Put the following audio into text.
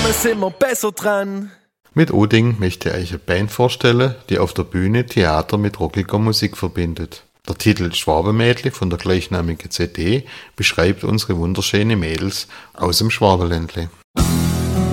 Zusammen sind wir besser dran. Mit Oding möchte ich euch eine Band vorstellen, die auf der Bühne Theater mit rockiger Musik verbindet. Der Titel Schwabenmädli von der gleichnamigen CD beschreibt unsere wunderschönen Mädels aus dem Schwabenländle.